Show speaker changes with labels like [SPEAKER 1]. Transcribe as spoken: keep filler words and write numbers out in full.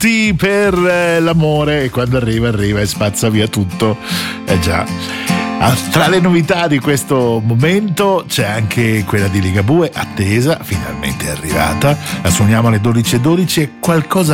[SPEAKER 1] tutti per eh, l'amore, e quando arriva arriva e spazza via tutto. Eh già. Ah, tra le novità di questo momento c'è anche quella di Ligabue, attesa, finalmente è arrivata. La suoniamo alle dodici e dodici e qualcosa